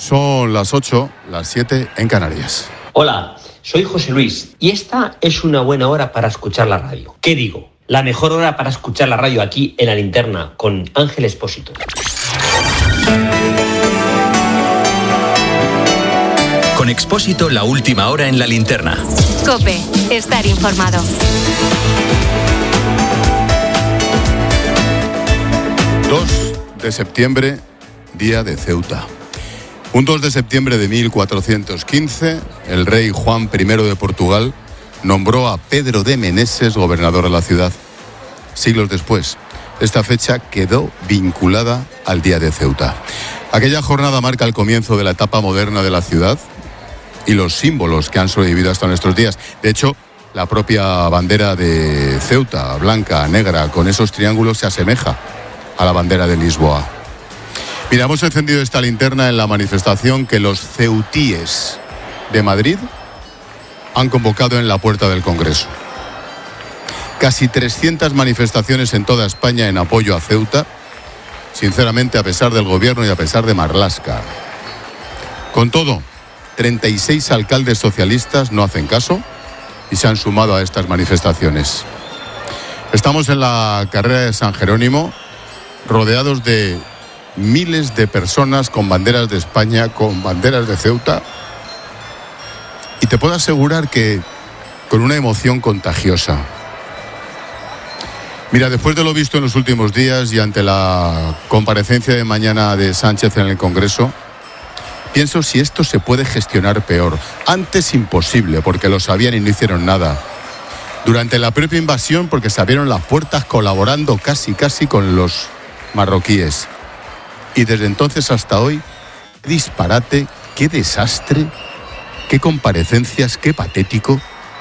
Son las 8, las 7 en Canarias. Hola, soy José Luis y esta es una buena hora para escuchar la radio. ¿Qué digo? La mejor hora para escuchar la radio aquí en La Linterna con Ángel Expósito. Con Expósito, la última hora en La Linterna. COPE, estar informado. 2 de septiembre, día de Ceuta. Un 2 de septiembre de 1415, el rey Juan I de Portugal nombró a Pedro de Meneses gobernador de la ciudad. Siglos después, esta fecha quedó vinculada al día de Ceuta. Aquella jornada marca el comienzo de la etapa moderna de la ciudad y los símbolos que han sobrevivido hasta nuestros días. De hecho, la propia bandera de Ceuta, blanca, negra, con esos triángulos, se asemeja a la bandera de Lisboa. Mira, hemos encendido esta linterna en la manifestación que los ceutíes de Madrid han convocado en la puerta del Congreso. Casi 300 manifestaciones en toda España en apoyo a Ceuta, sinceramente, a pesar del gobierno y a pesar de Marlaska. Con todo, 36 alcaldes socialistas no hacen caso y se han sumado a estas manifestaciones. Estamos en la carrera de San Jerónimo, rodeados de miles de personas con banderas de España, con banderas de Ceuta, y te puedo asegurar que con una emoción contagiosa. Mira, después de lo visto en los últimos días y ante la comparecencia de mañana de Sánchez en el Congreso, pienso si esto se puede gestionar peor. Antes imposible, porque lo sabían y no hicieron nada. Durante la propia invasión, porque se abrieron las puertas colaborando casi con los marroquíes. Y desde entonces hasta hoy, qué disparate, qué desastre, qué comparecencias, qué patético.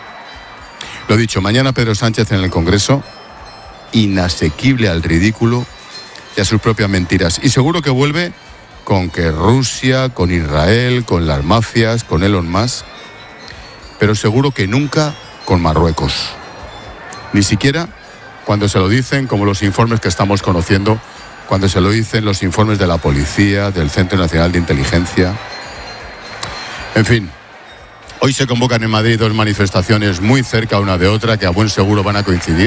Lo dicho, mañana Pedro Sánchez en el Congreso, inasequible al ridículo y a sus propias mentiras. Y seguro que vuelve con que Rusia, con Israel, con las mafias, con Elon Musk, pero seguro que nunca con Marruecos. Ni siquiera cuando se lo dicen, como los informes que estamos conociendo, cuando se lo dicen los informes de la policía, del Centro Nacional de Inteligencia. En fin, hoy se convocan en Madrid 2 manifestaciones muy cerca una de otra, que a buen seguro van a coincidir.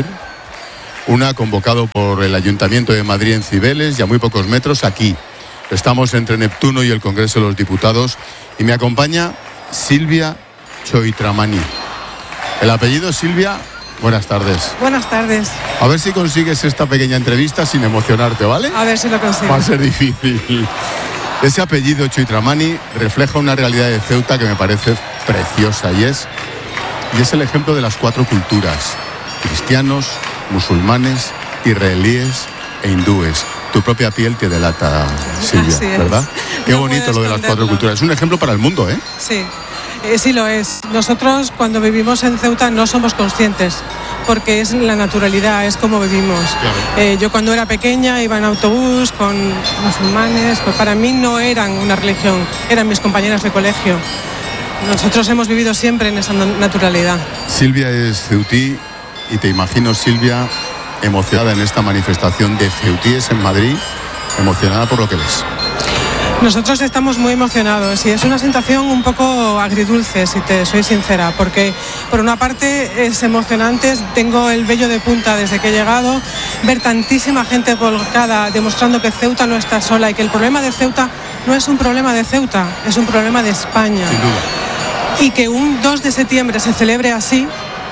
Una convocado por el Ayuntamiento de Madrid en Cibeles y a muy pocos metros aquí. Estamos entre Neptuno y el Congreso de los Diputados y me acompaña Silvia Choitramani. El apellido, Silvia, buenas tardes. Buenas tardes. A ver si consigues esta pequeña entrevista sin emocionarte, ¿vale? A ver si lo consigo. Va a ser difícil. Ese apellido Choitramani refleja una realidad de Ceuta que me parece preciosa y es el ejemplo de las 4 culturas: cristianos, musulmanes, israelíes e hindúes. Tu propia piel te delata, Silvia, ¿verdad? Qué no bonito lo de las 4 culturas. Es un ejemplo para el mundo, ¿eh? Sí, sí lo es. Nosotros cuando vivimos en Ceuta no somos conscientes, porque es la naturalidad, es como vivimos. Claro. Yo cuando era pequeña iba en autobús con musulmanes, pues para mí no eran una religión, eran mis compañeras de colegio. Nosotros hemos vivido siempre en esa naturalidad. Silvia es ceutí y te imagino, Silvia, emocionada en esta manifestación de ceutíes en Madrid, emocionada por lo que ves. Nosotros estamos muy emocionados y es una sensación un poco agridulce, si te soy sincera, porque por una parte es emocionante, tengo el vello de punta desde que he llegado, ver tantísima gente volcada demostrando que Ceuta no está sola y que el problema de Ceuta no es un problema de Ceuta, es un problema de España. Sin duda. Y que un 2 de septiembre se celebre así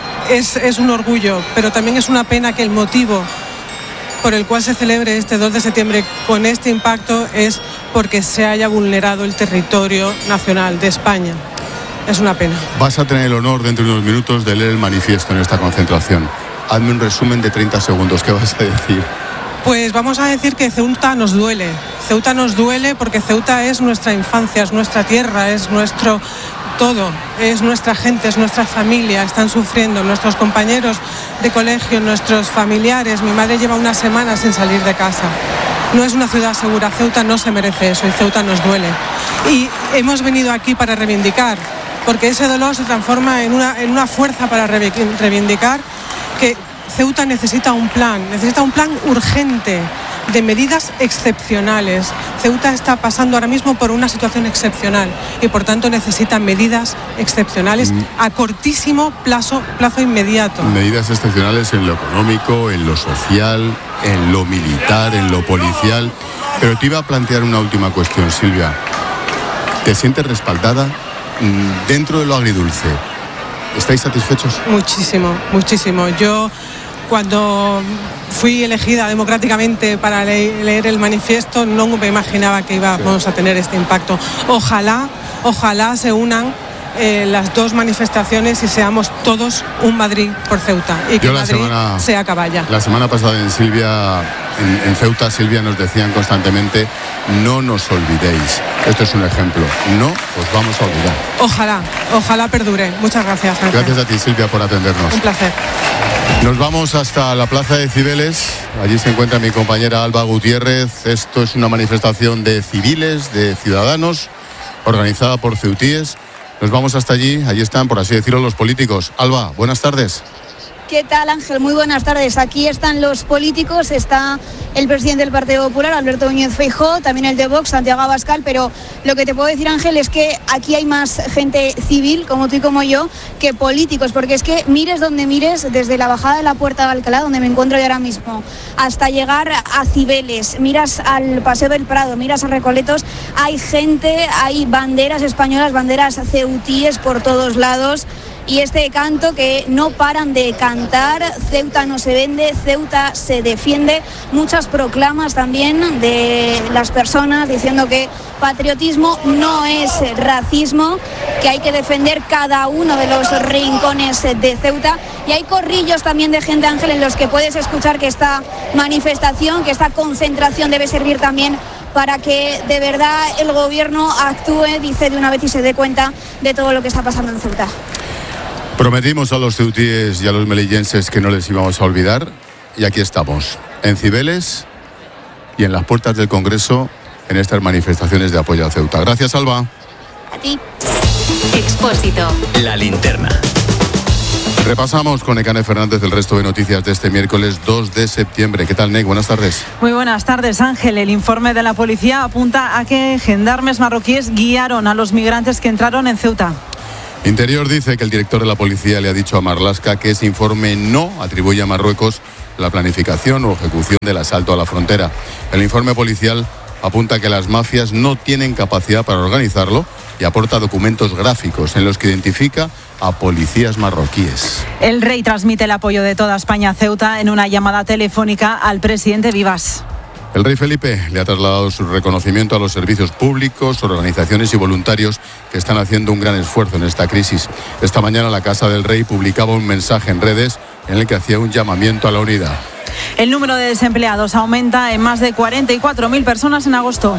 es un orgullo, pero también es una pena que el motivo por el cual se celebre este 2 de septiembre con este impacto es porque se haya vulnerado el territorio nacional de España. Es una pena. Vas a tener el honor dentro de unos minutos de leer el manifiesto en esta concentración. Hazme un resumen de 30 segundos. ¿Qué vas a decir? Pues vamos a decir que Ceuta nos duele. Ceuta nos duele porque Ceuta es nuestra infancia, es nuestra tierra, es nuestro todo, es nuestra gente, es nuestra familia, están sufriendo nuestros compañeros de colegio, nuestros familiares. Mi madre lleva una semana sin salir de casa. No es una ciudad segura, Ceuta no se merece eso y Ceuta nos duele. Y hemos venido aquí para reivindicar, porque ese dolor se transforma en una fuerza para reivindicar que Ceuta necesita un plan urgente de medidas excepcionales. Ceuta está pasando ahora mismo por una situación excepcional y por tanto necesita medidas excepcionales a cortísimo plazo inmediato. Medidas excepcionales en lo económico, en lo social, en lo militar, en lo policial. Pero te iba a plantear una última cuestión, Silvia. ¿Te sientes respaldada dentro de lo agridulce? ¿Estáis satisfechos? Muchísimo, muchísimo. Yo, cuando fui elegida democráticamente para leer el manifiesto, no me imaginaba que íbamos a tener este impacto. Ojalá se unan las dos manifestaciones y seamos todos un Madrid por Ceuta y que Madrid sea caballa. La semana pasada en Ceuta, Silvia, nos decían constantemente: no nos olvidéis. Esto es un ejemplo, no os vamos a olvidar. Ojalá perdure. Muchas gracias, Ángel. Gracias a ti, Silvia, por atendernos. Un placer. Nos vamos hasta la plaza de Cibeles. Allí se encuentra mi compañera Alba Gutiérrez. Esto es una manifestación de civiles, de ciudadanos, organizada por ceutíes. Nos vamos hasta allí. Allí están, por así decirlo, los políticos. Alba, buenas tardes. ¿Qué tal, Ángel? Muy buenas tardes. Aquí están los políticos, está el presidente del Partido Popular, Alberto Núñez Feijóo, también el de Vox, Santiago Abascal, pero lo que te puedo decir, Ángel, es que aquí hay más gente civil, como tú y como yo, que políticos, porque es que mires donde mires, desde la bajada de la Puerta de Alcalá, donde me encuentro yo ahora mismo, hasta llegar a Cibeles, miras al Paseo del Prado, miras a Recoletos, hay gente, hay banderas españolas, banderas ceutíes por todos lados. Y este canto que no paran de cantar: Ceuta no se vende, Ceuta se defiende. Muchas proclamas también de las personas diciendo que patriotismo no es racismo, que hay que defender cada uno de los rincones de Ceuta. Y hay corrillos también de gente, Ángel, en los que puedes escuchar que esta manifestación, que esta concentración debe servir también para que de verdad el gobierno actúe, dice, de una vez y se dé cuenta de todo lo que está pasando en Ceuta. Prometimos a los ceutíes y a los melillenses que no les íbamos a olvidar, y aquí estamos, en Cibeles y en las puertas del Congreso, en estas manifestaciones de apoyo a Ceuta. Gracias, Alba. A ti. Expósito. La linterna. Repasamos con Nekane Fernández el resto de noticias de este miércoles 2 de septiembre. ¿Qué tal, Nek? Buenas tardes. Muy buenas tardes, Ángel. El informe de la policía apunta a que gendarmes marroquíes guiaron a los migrantes que entraron en Ceuta. Interior dice que el director de la policía le ha dicho a Marlaska que ese informe no atribuye a Marruecos la planificación o ejecución del asalto a la frontera. El informe policial apunta que las mafias no tienen capacidad para organizarlo y aporta documentos gráficos en los que identifica a policías marroquíes. El rey transmite el apoyo de toda España a Ceuta en una llamada telefónica al presidente Vivas. El rey Felipe le ha trasladado su reconocimiento a los servicios públicos, organizaciones y voluntarios que están haciendo un gran esfuerzo en esta crisis. Esta mañana la Casa del Rey publicaba un mensaje en redes en el que hacía un llamamiento a la unidad. El número de desempleados aumenta en más de 44.000 personas en agosto.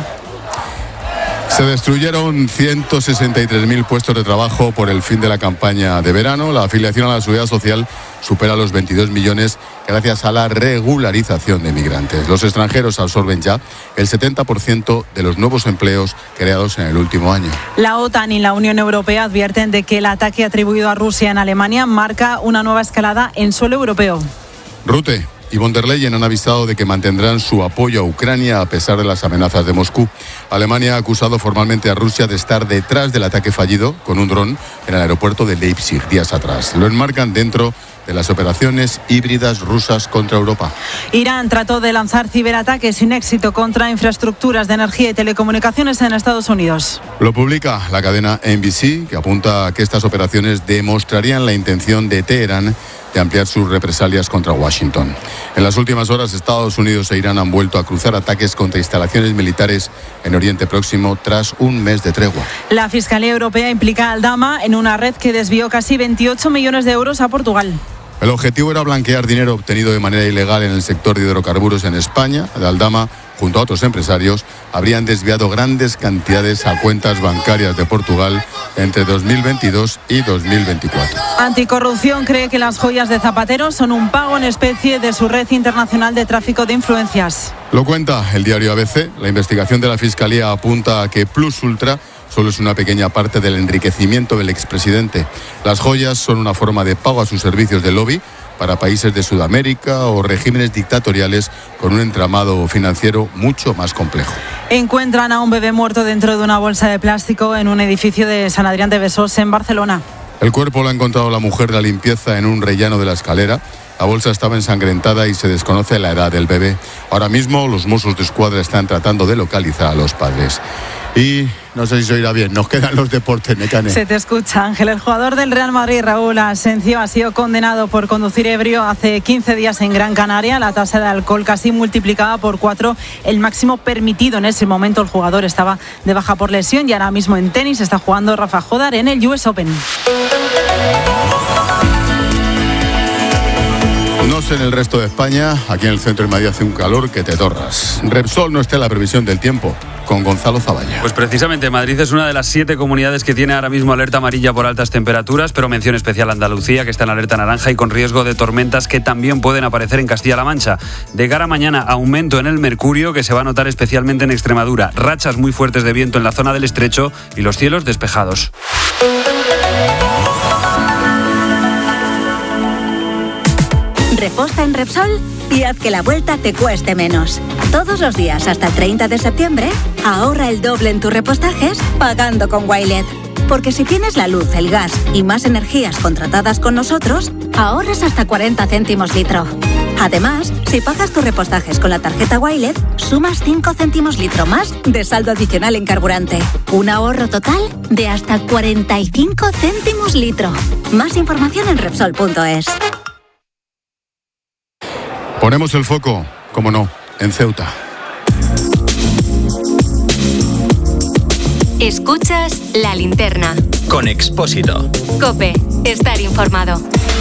Se destruyeron 163.000 puestos de trabajo por el fin de la campaña de verano. La afiliación a la Seguridad Social supera los 22 millones gracias a la regularización de migrantes. Los extranjeros absorben ya el 70% de los nuevos empleos creados en el último año. La OTAN y la Unión Europea advierten de que el ataque atribuido a Rusia en Alemania marca una nueva escalada en suelo europeo. Rutte y von der Leyen han avisado de que mantendrán su apoyo a Ucrania a pesar de las amenazas de Moscú. Alemania ha acusado formalmente a Rusia de estar detrás del ataque fallido con un dron en el aeropuerto de Leipzig días atrás. Lo enmarcan dentro de las operaciones híbridas rusas contra Europa. Irán trató de lanzar ciberataques sin éxito contra infraestructuras de energía y telecomunicaciones en Estados Unidos. Lo publica la cadena NBC, que apunta a que estas operaciones demostrarían la intención de Teherán de ampliar sus represalias contra Washington. En las últimas horas, Estados Unidos e Irán han vuelto a cruzar ataques contra instalaciones militares en Oriente Próximo tras un mes de tregua. La Fiscalía Europea implica a Aldama en una red que desvió casi 28 millones de euros a Portugal. El objetivo era blanquear dinero obtenido de manera ilegal en el sector de hidrocarburos en España. De Aldama, junto a otros empresarios, habrían desviado grandes cantidades a cuentas bancarias de Portugal entre 2022 y 2024. Anticorrupción cree que las joyas de Zapatero son un pago en especie de su red internacional de tráfico de influencias. Lo cuenta el diario ABC. La investigación de la Fiscalía apunta a que Plus Ultra solo es una pequeña parte del enriquecimiento del expresidente. Las joyas son una forma de pago a sus servicios de lobby para países de Sudamérica o regímenes dictatoriales con un entramado financiero mucho más complejo. Encuentran a un bebé muerto dentro de una bolsa de plástico en un edificio de San Adrián de Besós, en Barcelona. El cuerpo lo ha encontrado la mujer de la limpieza en un rellano de la escalera. La bolsa estaba ensangrentada y se desconoce la edad del bebé. Ahora mismo los Mossos de Escuadra están tratando de localizar a los padres. Y no sé si se oirá bien, nos quedan los deportes, Nekane. Se te escucha, Ángel. El jugador del Real Madrid, Raúl Asencio, ha sido condenado por conducir ebrio hace 15 días en Gran Canaria. La tasa de alcohol casi multiplicada por 4, el máximo permitido. En ese momento el jugador estaba de baja por lesión y ahora mismo en tenis está jugando Rafa Jodar en el US Open. No sé en el resto de España, aquí en el centro de Madrid hace un calor que te torras. Repsol no está en la previsión del tiempo, con Gonzalo Zavalla. Pues precisamente Madrid es una de las 7 comunidades que tiene ahora mismo alerta amarilla por altas temperaturas, pero mención especial a Andalucía, que está en alerta naranja y con riesgo de tormentas que también pueden aparecer en Castilla-La Mancha. De cara a mañana, aumento en el mercurio que se va a notar especialmente en Extremadura, rachas muy fuertes de viento en la zona del estrecho y los cielos despejados. Reposta en Repsol y haz que la vuelta te cueste menos. Todos los días hasta el 30 de septiembre, ahorra el doble en tus repostajes pagando con Wilet. Porque si tienes la luz, el gas y más energías contratadas con nosotros, ahorras hasta 40 céntimos litro. Además, si pagas tus repostajes con la tarjeta Wilet, sumas 5 céntimos litro más de saldo adicional en carburante. Un ahorro total de hasta 45 céntimos litro. Más información en Repsol.es. Ponemos el foco, como no, en Ceuta. Escuchas La Linterna. Con Expósito. COPE. Estar informado.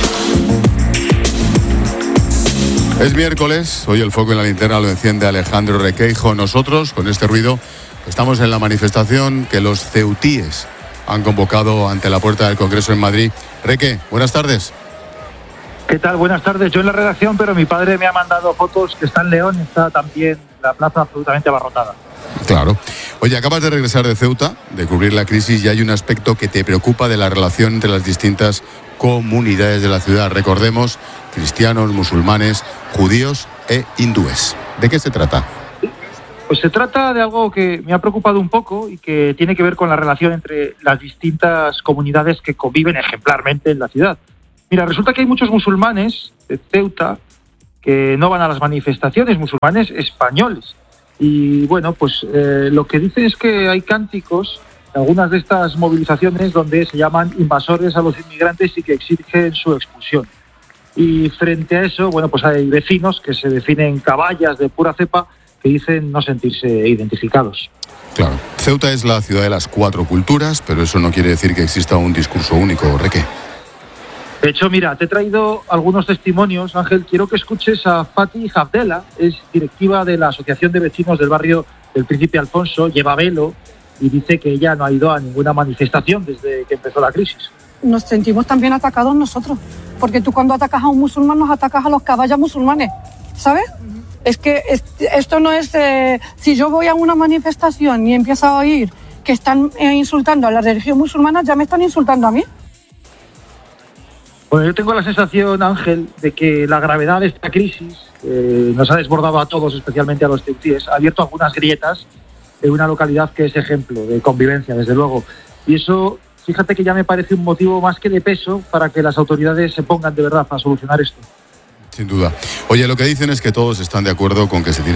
Es miércoles, hoy el foco en La Linterna lo enciende Alejandro Requeijo. Nosotros, con este ruido, estamos en la manifestación que los ceutíes han convocado ante la puerta del Congreso en Madrid. Reque, buenas tardes. ¿Qué tal? Buenas tardes. Yo en la redacción, pero mi padre me ha mandado fotos que está en León, está también la plaza absolutamente abarrotada. Claro. Oye, acabas de regresar de Ceuta, de cubrir la crisis, y hay un aspecto que te preocupa de la relación entre las distintas comunidades de la ciudad. Recordemos, cristianos, musulmanes, judíos e hindúes. ¿De qué se trata? Pues se trata de algo que me ha preocupado un poco y que tiene que ver con la relación entre las distintas comunidades que conviven ejemplarmente en la ciudad. Mira, resulta que hay muchos musulmanes de Ceuta que no van a las manifestaciones, musulmanes españoles. Y bueno, pues lo que dicen es que hay cánticos en algunas de estas movilizaciones donde se llaman invasores a los inmigrantes y que exigen su expulsión. Y frente a eso, bueno, pues hay vecinos que se definen caballas de pura cepa que dicen no sentirse identificados. Claro, Ceuta es la ciudad de las 4 culturas, pero eso no quiere decir que exista un discurso único, Reque. De hecho, mira, te he traído algunos testimonios, Ángel. Quiero que escuches a Fatih Abdella, es directiva de la Asociación de Vecinos del barrio del Príncipe Alfonso, lleva velo y dice que ella no ha ido a ninguna manifestación desde que empezó la crisis. Nos sentimos también atacados nosotros, porque tú cuando atacas a un musulmán nos atacas a los caballos musulmanes, ¿sabes? Es que esto no es... si yo voy a una manifestación y empiezo a oír que están insultando a la religión musulmana, ya me están insultando a mí. Bueno, yo tengo la sensación, Ángel, de que la gravedad de esta crisis nos ha desbordado a todos, especialmente a los ceutíes. Ha abierto algunas grietas en una localidad que es ejemplo de convivencia, desde luego. Y eso, fíjate que ya me parece un motivo más que de peso para que las autoridades se pongan de verdad a solucionar esto. Sin duda. Oye, lo que dicen es que todos están de acuerdo con que se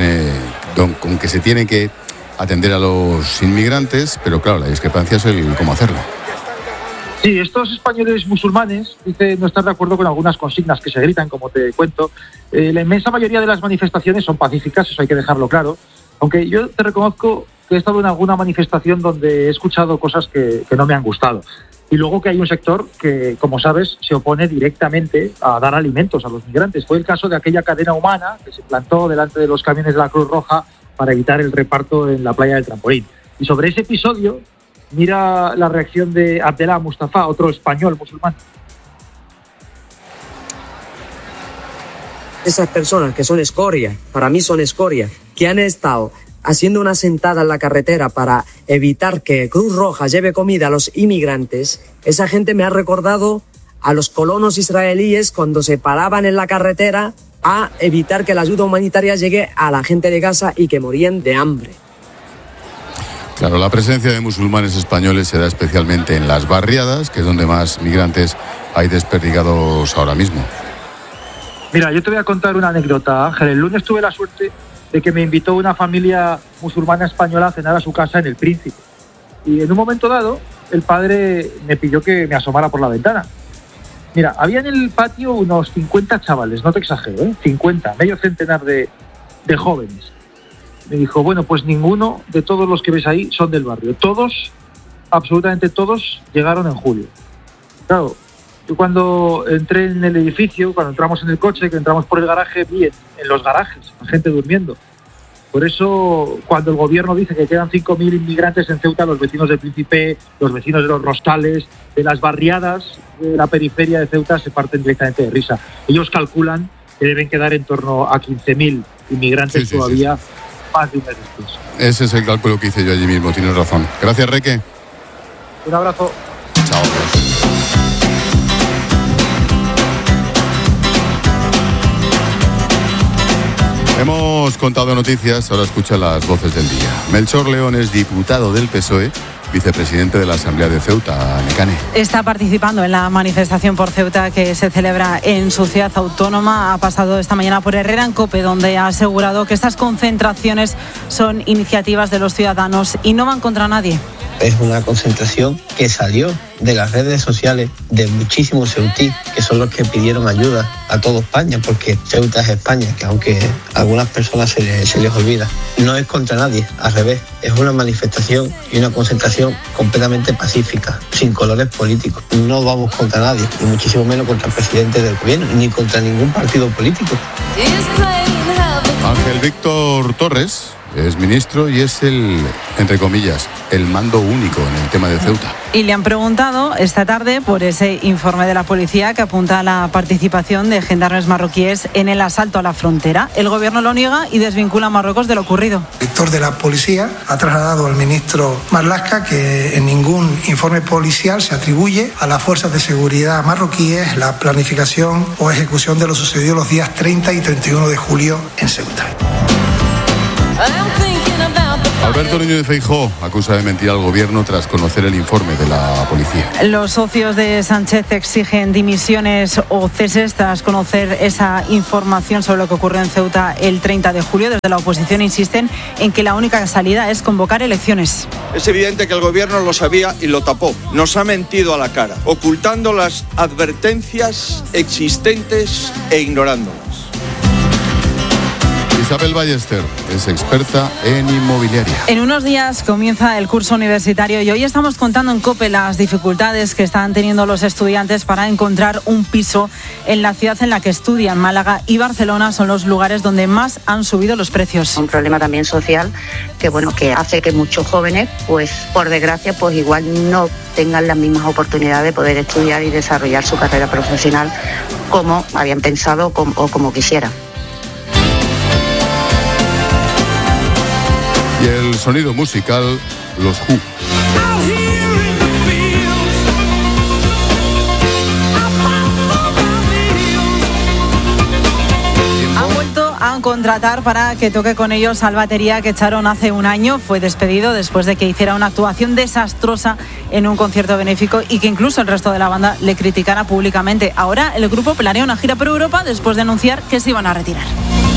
tiene que atender a los inmigrantes, pero claro, la discrepancia es el cómo hacerlo. Sí, estos españoles musulmanes dicen no estar de acuerdo con algunas consignas que se gritan, como te cuento. La inmensa mayoría de las manifestaciones son pacíficas, eso hay que dejarlo claro. Aunque yo te reconozco que he estado en alguna manifestación donde he escuchado cosas que no me han gustado. Y luego que hay un sector que, como sabes, se opone directamente a dar alimentos a los migrantes. Fue el caso de aquella cadena humana que se plantó delante de los camiones de la Cruz Roja para evitar el reparto en la playa del Trampolín. Y sobre ese episodio, mira la reacción de Abdella Mustafa, otro español musulmán. Esas personas que son escoria, para mí son escoria, que han estado haciendo una sentada en la carretera para evitar que Cruz Roja lleve comida a los inmigrantes, esa gente me ha recordado a los colonos israelíes cuando se paraban en la carretera a evitar que la ayuda humanitaria llegue a la gente de Gaza y que morían de hambre. Claro, la presencia de musulmanes españoles se da especialmente en las barriadas, que es donde más migrantes hay desperdigados ahora mismo. Mira, yo te voy a contar una anécdota, Ángel. El lunes tuve la suerte de que me invitó una familia musulmana española a cenar a su casa en El Príncipe. Y en un momento dado, el padre me pidió que me asomara por la ventana. Mira, había en el patio unos 50 chavales, no te exagero, 50, medio centenar de jóvenes. Me dijo, bueno, pues ninguno de todos los que ves ahí son del barrio. Todos, absolutamente todos, llegaron en julio. Claro, yo cuando entré en el edificio, cuando entramos en el coche, que entramos por el garaje, vi en los garajes a gente durmiendo. Por eso, cuando el gobierno dice que quedan 5.000 inmigrantes en Ceuta, los vecinos del Príncipe, los vecinos de los Rosales, de las barriadas de la periferia de Ceuta se parten directamente de risa. Ellos calculan que deben quedar en torno a 15.000 inmigrantes todavía. Sí. Más de un mes después. Ese es el cálculo que hice yo allí mismo, tienes razón. Gracias, Reque. Un abrazo. Chao. Hemos contado noticias, ahora escucha las voces del día. Melchor León es diputado del PSOE, vicepresidente de la Asamblea de Ceuta, Necane. Está participando en la manifestación por Ceuta que se celebra en su ciudad autónoma. Ha pasado esta mañana por Herrera en COPE, donde ha asegurado que estas concentraciones son iniciativas de los ciudadanos y no van contra nadie. Es una concentración que salió de las redes sociales de muchísimos ceutí, que son los que pidieron ayuda a toda España, porque Ceuta es España, que aunque a algunas personas se les olvida, no es contra nadie, al revés, es una manifestación y una concentración completamente pacífica, sin colores políticos. No vamos contra nadie, ni muchísimo menos contra el presidente del gobierno, ni contra ningún partido político. Ángel Víctor Torres es ministro y es entre comillas, el mando único en el tema de Ceuta. Y le han preguntado esta tarde por ese informe de la policía que apunta a la participación de gendarmes marroquíes en el asalto a la frontera. El gobierno lo niega y desvincula a Marruecos de lo ocurrido. El director de la policía ha trasladado al ministro Marlaska que en ningún informe policial se atribuye a las fuerzas de seguridad marroquíes la planificación o ejecución de lo sucedido los días 30 y 31 de julio en Ceuta. Alberto Núñez Feijóo acusa de mentir al gobierno tras conocer el informe de la policía. Los socios de Sánchez exigen dimisiones o ceses tras conocer esa información sobre lo que ocurrió en Ceuta el 30 de julio. Desde la oposición insisten en que la única salida es convocar elecciones. Es evidente que el gobierno lo sabía y lo tapó. Nos ha mentido a la cara, ocultando las advertencias existentes e ignorándolas. Isabel Ballester es experta en inmobiliaria. En unos días comienza el curso universitario y hoy estamos contando en COPE las dificultades que están teniendo los estudiantes para encontrar un piso en la ciudad en la que estudian. Málaga y Barcelona son los lugares donde más han subido los precios. Un problema también social que hace que muchos jóvenes, pues por desgracia, pues igual no tengan las mismas oportunidades de poder estudiar y desarrollar su carrera profesional como habían pensado o como quisieran. Y el sonido musical, los Who. Han vuelto a contratar para que toque con ellos al batería que echaron hace un año. Fue despedido después de que hiciera una actuación desastrosa en un concierto benéfico y que incluso el resto de la banda le criticara públicamente. Ahora el grupo planea una gira por Europa después de anunciar que se iban a retirar.